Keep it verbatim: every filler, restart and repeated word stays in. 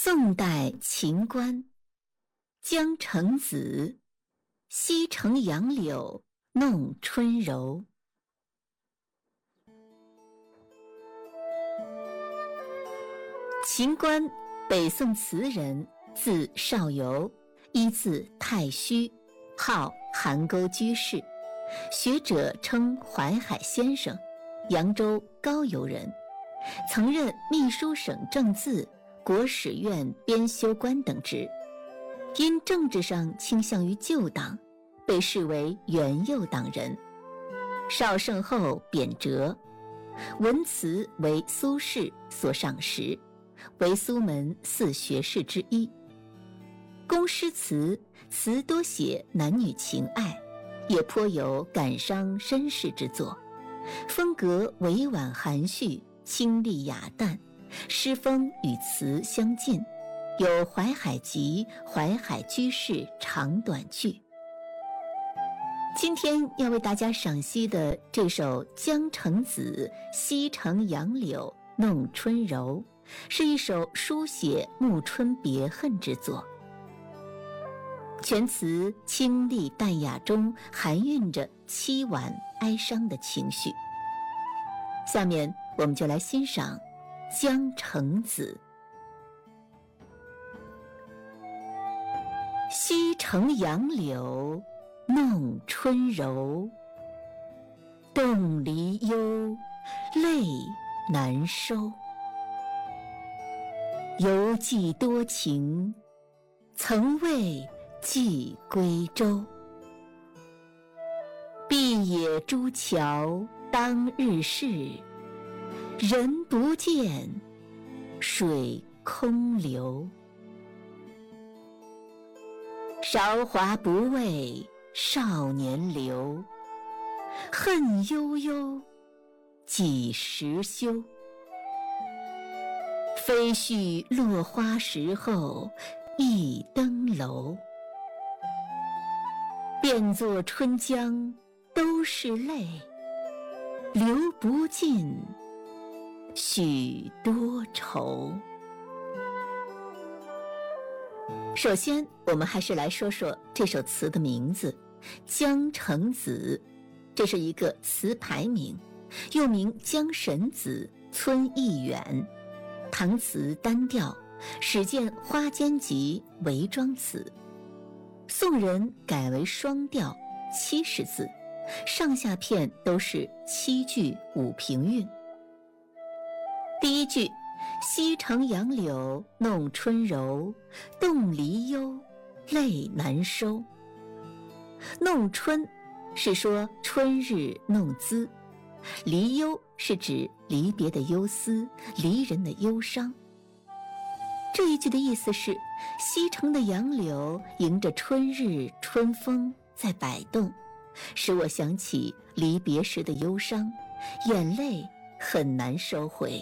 宋代秦观，江城子，西城杨柳弄春柔。秦观，北宋词人，字少游，一字太虚，号邗沟居士，学者称淮海先生，扬州高邮人，曾任秘书省正字、国史院编修官等职，因政治上倾向于旧党，被视为元佑党人。绍圣后贬谪，文辞为苏轼所赏识，为苏门四学士之一。公诗词，词多写男女情爱，也颇有感伤身世之作，风格委婉含蓄，清丽雅淡，诗风与词相近，有《淮海集》《淮海居士》长短句。今天要为大家赏析的这首《江城子·西城杨柳弄春柔》，是一首书写暮春别恨之作。全词清丽淡雅中含蕴着凄婉哀伤的情绪。下面我们就来欣赏《江城子》。西城杨柳弄春柔，动离忧，泪难收。犹记多情，曾为寄归舟。碧野朱桥当日事，人不见，水空流。韶华不为少年留，恨悠悠，几时休？飞絮落花时候，一登楼。变作春江都是泪，流不尽，许多愁。首先，我们还是来说说这首词的名字《江城子》，这是一个词牌名，又名《江神子·村忆远》，唐词单调，始见《花间集》韦庄词。宋人改为双调，七十字，上下片都是七句五平韵。第一句，西城杨柳弄春柔，动离忧，泪难收。弄春是说春日弄姿，离忧是指离别的忧思，离人的忧伤。这一句的意思是，西城的杨柳迎着春日春风在摆动，使我想起离别时的忧伤，眼泪很难收回。